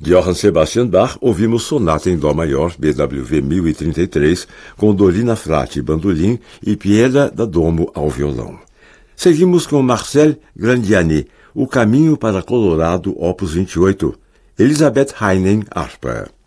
Johann Sebastian Bach, ouvimos Sonata em Dó Maior, BWV 1033, com Dorina Frati, bandolim, e Piera da Domo ao violão. Seguimos com Marcel Grandiani, O Caminho para Colorado, Opus 28, Elisabeth Heinen, harpa.